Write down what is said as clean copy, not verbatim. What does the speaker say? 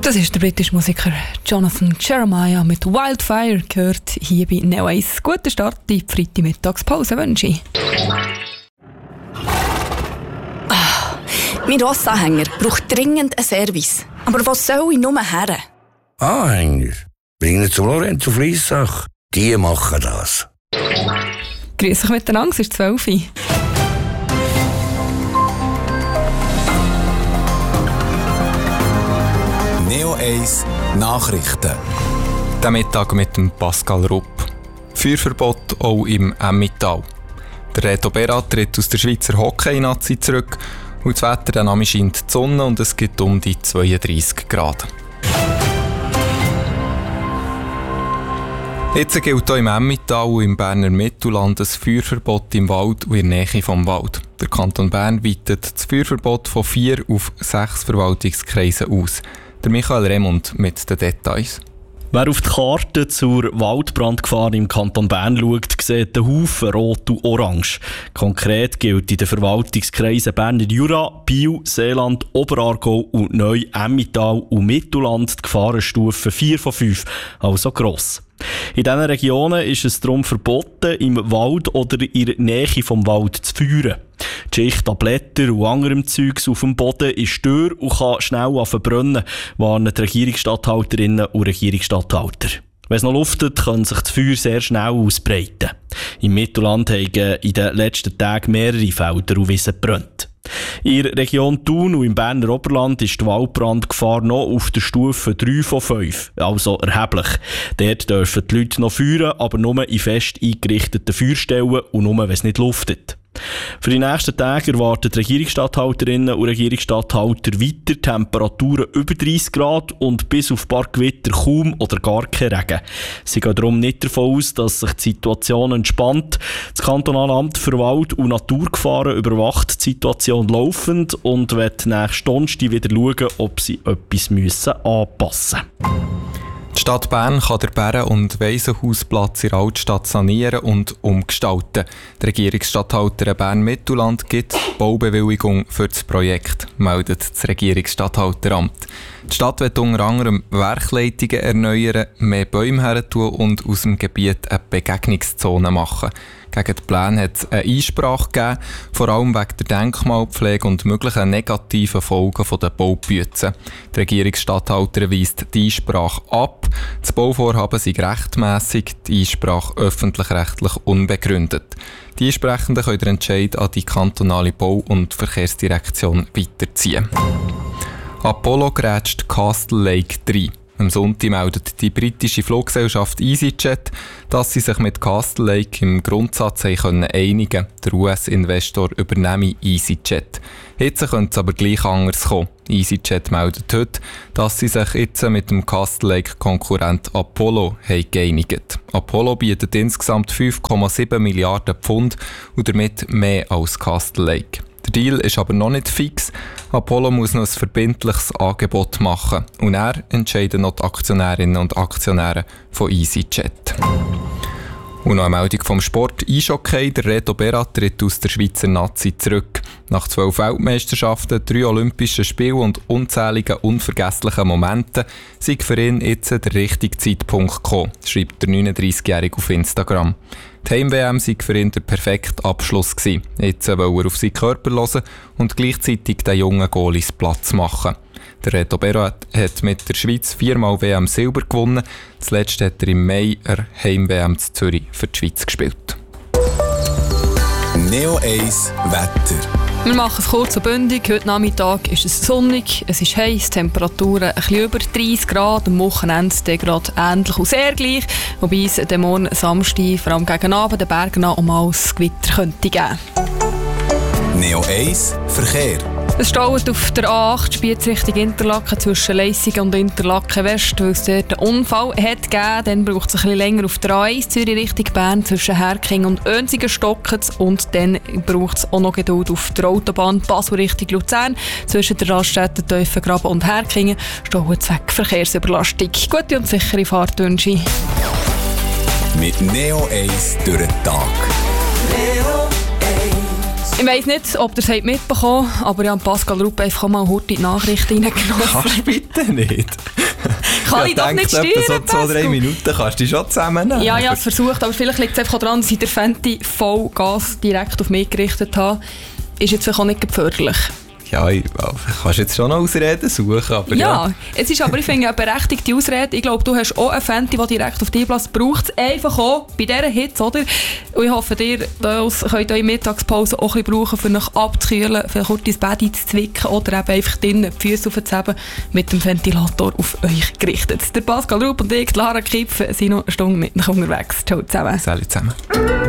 Das ist der britische Musiker Jonathan Jeremiah mit Wildfire, gehört hier bei Neo 1. Guten Start in die Freitagmittagspause wünsche ich. Mein Rossanhänger braucht dringend einen Service. Aber was soll ich nur her? Anhänger? Bringen zum Lorenzo Fliessach. Die machen das. Grüß euch miteinander, es ist 12 Uhr. Neo 1 Nachrichten. Der Mittag mit dem Pascal Rupp. Feuerverbot auch im Emmental. Der Reto Berat tritt aus der Schweizer Hockey-Nazi zurück und das Wetter dann am scheint die Sonne und es gibt um die 32 Grad. Jetzt gilt auch im Emmental und im Berner Mittelland ein Feuerverbot im Wald und in der Nähe vom Wald. Der Kanton Bern weitet das Feuerverbot von 4 auf 6 Verwaltungskreise aus. Der Michael Remund mit den Details. Wer auf die Karte zur Waldbrandgefahr im Kanton Bern schaut, sieht den Haufen Rot und Orange. Konkret gilt in den Verwaltungskreisen Berner Jura, Biel, Seeland, Oberaargau und Neu-Emmental und Mittelland die Gefahrenstufe 4 von 5, also gross. In diesen Regionen ist es darum verboten, im Wald oder in der Nähe vom Wald zu feuern. Die Schicht an Blättern und anderem Zeugs auf dem Boden ist dürr und kann schnell verbrennen, warnen die Regierungsstatthalterinnen und Regierungsstatthalter. Wenn es noch luftet, kann sich das Feuer sehr schnell ausbreiten. Im Mittelland haben in den letzten Tagen mehrere Felder und Wiesen gebrannt. In der Region Thun und im Berner Oberland ist die Waldbrandgefahr noch auf der Stufe 3 von 5, also erheblich. Dort dürfen die Leute noch feuern, aber nur in fest eingerichteten Feuerstellen und nur, wenn es nicht luftet. Für die nächsten Tage erwarten die Regierungsstatthalterinnen und Regierungsstatthalter weiter Temperaturen über 30 Grad und bis auf ein paar Gewitter kaum oder gar kein Regen. Sie gehen darum nicht davon aus, dass sich die Situation entspannt. Das Kantonale Amt für Wald- und Naturgefahren überwacht die Situation laufend und wird nächsten Donnerstag wieder schauen, ob sie etwas anpassen müssen. Die Stadt Bern kann den Bären- und Waisenhausplatz in der Altstadt sanieren und umgestalten. Der Regierungsstatthalter Bern-Mittelland gibt Baubewilligung für das Projekt, meldet das Regierungsstatthalteramt. Die Stadt wird unter anderem Werkleitungen erneuern, mehr Bäume hertun und aus dem Gebiet eine Begegnungszone machen. Gegen die Pläne hat es eine Einsprache gegeben, vor allem wegen der Denkmalpflege und möglichen negativen Folgen der Baubützen. Der Regierungsstatthalter weist die Einsprache ab. Das Bauvorhaben sei rechtmässig, die Einsprache öffentlich-rechtlich unbegründet. Die Einsprechenden können den Entscheid an die kantonale Bau- und Verkehrsdirektion weiterziehen. Apollo grätscht Castle Lake 3. Am Sonntag meldet die britische Fluggesellschaft EasyJet, dass sie sich mit Castle Lake im Grundsatz einigen konnten. Der US-Investor übernehme EasyJet. Jetzt könnte es aber gleich anders kommen. EasyJet meldet heute, dass sie sich jetzt mit dem Castle Lake-Konkurrent Apollo geeinigt haben. Apollo bietet insgesamt 5,7 Milliarden Pfund und damit mehr als Castle Lake. Der Deal ist aber noch nicht fix. Apollo muss noch ein verbindliches Angebot machen. Und er entscheiden noch die Aktionärinnen und Aktionäre von EasyJet. Und noch eine Meldung vom Sport. Eishockey, der Reto Berat tritt aus der Schweizer Nazi zurück. Nach 12 Weltmeisterschaften, 3 Olympischen Spielen und unzähligen unvergesslichen Momenten sei für ihn jetzt der richtige Zeitpunkt gekommen, schreibt der 39-Jährige auf Instagram. Die Heim-WM sei für ihn der perfekte Abschluss gewesen. Jetzt will er auf seinen Körper hören und gleichzeitig den jungen Goalies Platz machen. Der Reto Berat hat mit der Schweiz 4-mal WM Silber gewonnen. Zuletzt hat er im Mai eine Heim-WM zu Zürich für die Schweiz gespielt. Neo 1 Wetter. Wir machen es kurz und bündig. Heute Nachmittag ist es sonnig, es ist heiß, Temperaturen ein bisschen über 30 Grad. Am Wochenende gerade ähnlich und sehr gleich. Wobei es den morgen Samstag, vor allem gegen Abend, den Bergen nach mal ein Gewitter könnte geben. Neo 1 Verkehr. Es staut auf der A8 Spiez Richtung Interlaken zwischen Leissigen und Interlaken West, weil es dort einen Unfall hat gegeben. Dann braucht es ein bisschen länger auf der A1 Zürich Richtung Bern zwischen Herking und Önsigen stockend. Und dann braucht es auch noch Geduld auf der Autobahn Basel Richtung Luzern zwischen der Raststätte Teufengraben und Herkingen. Staut es wegen Verkehrsüberlastung. Gute und sichere Fahrt wünsche ich. Mit Neo 1 durch den Tag. Neo 1 Ich weiss nicht, ob ihr es mitbekommen habt, aber ich habe Pascal Rupp einfach mal heute in die Nachrichten reingenommen. Kannst du bitte nicht? Kann ich doch nicht steuern, so 2-3 Minuten kannst du dich schon zusammennehmen. Ja, ich habe es versucht, aber vielleicht liegt es einfach daran, dass ich der Fenty voll Gas direkt auf mich gerichtet habe. Ist jetzt vielleicht auch nicht gefährlich. Ja, kannst jetzt schon noch Ausreden suchen, aber ja. Es ist aber, ich finde, eine berechtigte Ausrede. Ich glaube, du hast auch einen Fenty, der direkt auf dich bläst. Braucht es einfach auch bei dieser Hitze, oder? Und ich hoffe, ihr könnt eure Mittagspause auch ein bisschen brauchen, um euch abzukühlen, vielleicht kurz ins Bett zu zwicken oder eben einfach drinnen die Füße aufzuheben, mit dem Ventilator auf euch gerichtet. Der Pascal Rupp und ich, Lara Kipf, sind noch eine Stunde mit euch unterwegs. Ciao zusammen. Salut zusammen.